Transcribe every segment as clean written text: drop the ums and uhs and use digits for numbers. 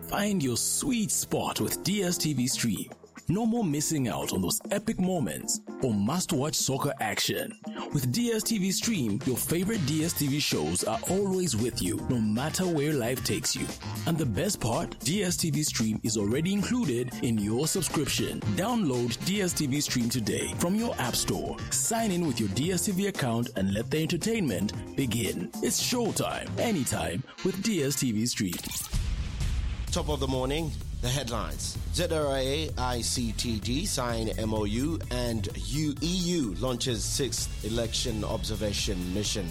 Find your sweet spot with DSTV Stream. No more missing out on those epic moments or must-watch soccer action. With DSTV Stream, your favorite DSTV shows are always with you, no matter where life takes you. And the best part, DSTV Stream is already included in your subscription. Download DSTV Stream today from your app store. Sign in with your DSTV account and let the entertainment begin. It's showtime, anytime with DSTV Stream. Top of the morning, the headlines. ZRA ICTD sign MOU and EU launches 6th election observation mission.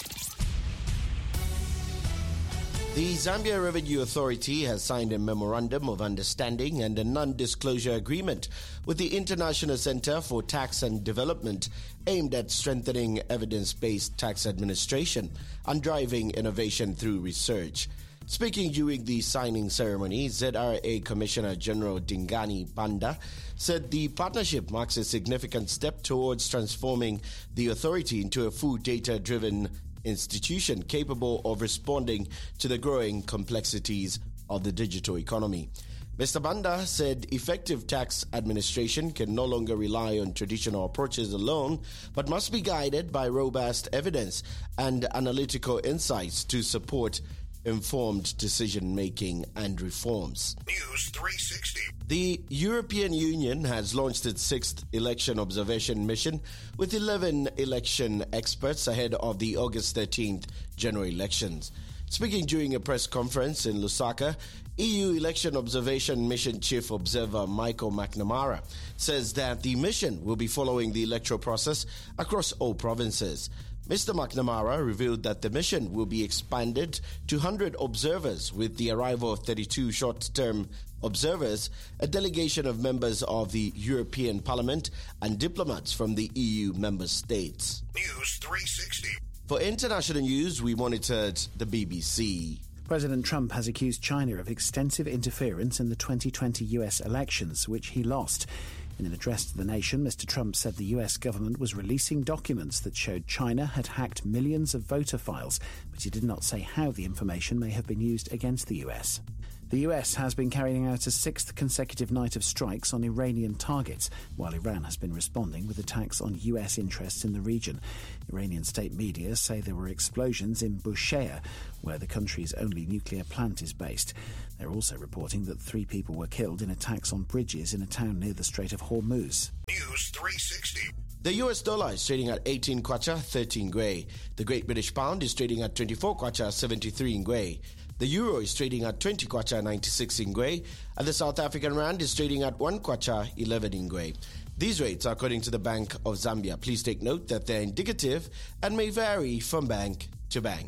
The Zambia Revenue Authority has signed a memorandum of understanding and a non-disclosure agreement with the International Center for Tax and Development aimed at strengthening evidence-based tax administration and driving innovation through research. Speaking during the signing ceremony, ZRA Commissioner General Dingani Banda said the partnership marks a significant step towards transforming the authority into a full data-driven institution capable of responding to the growing complexities of the digital economy. Mr. Banda said effective tax administration can no longer rely on traditional approaches alone, but must be guided by robust evidence and analytical insights to support informed decision-making and reforms. News 360. The European Union has launched its 6th election observation mission with 11 election experts ahead of the August 13th general elections. Speaking during a press conference in Lusaka, EU Election Observation Mission Chief Observer Michael McNamara says that the mission will be following the electoral process across all provinces. Mr. McNamara revealed that the mission will be expanded to 100 observers with the arrival of 32 short-term observers, a delegation of members of the European Parliament and diplomats from the EU member states. News 360. For international news, we monitored the BBC. President Trump has accused China of extensive interference in the 2020 US elections, which he lost. In an address to the nation, Mr. Trump said the US government was releasing documents that showed China had hacked millions of voter files, but he did not say how the information may have been used against the US. The US has been carrying out a 6th consecutive night of strikes on Iranian targets, while Iran has been responding with attacks on US interests in the region. Iranian state media say there were explosions in Bushehr, where the country's only nuclear plant is based. They're also reporting that 3 people were killed in attacks on bridges in a town near the Strait of Hormuz. News 360. The US dollar is trading at 18 kwacha, 13 ngwe. The Great British Pound is trading at 24 kwacha, 73 ngwe. The euro is trading at 20 kwacha, 96 ngwe. And the South African rand is trading at 1 kwacha, 11 ngwe. These rates are according to the Bank of Zambia. Please take note that they're indicative and may vary from bank to bank.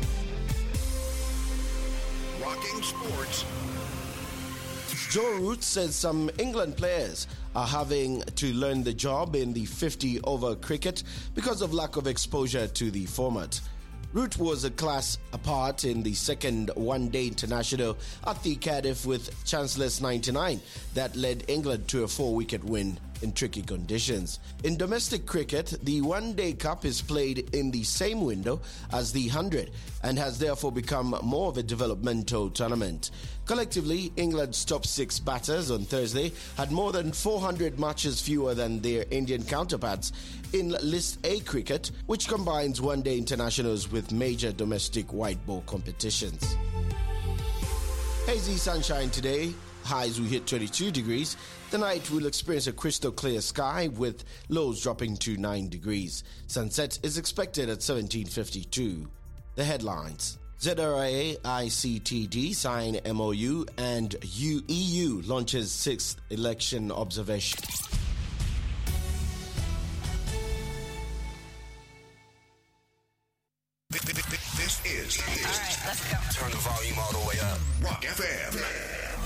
Rocking sports. Joe Root says some England players are having to learn the job in the 50-over cricket because of lack of exposure to the format. Root was a class apart in the second one-day international at the Cardiff with chanceless 99 that led England to a 4-wicket win in tricky conditions. In domestic cricket, the one-day cup is played in the same window as the 100 and has therefore become more of a developmental tournament. Collectively, England's top 6 batters on Thursday had more than 400 matches fewer than their Indian counterparts in List A cricket, which combines one-day internationals with major domestic white ball competitions. Hazy sunshine today. Highs will hit 22 degrees. The night will experience a crystal clear sky with lows dropping to 9 degrees. Sunset is expected at 17:52. The headlines. ZRA ICTD sign MOU and EU launches 6th election observation. This is. All right, let's go. Turn the volume all the way up. Rock FM.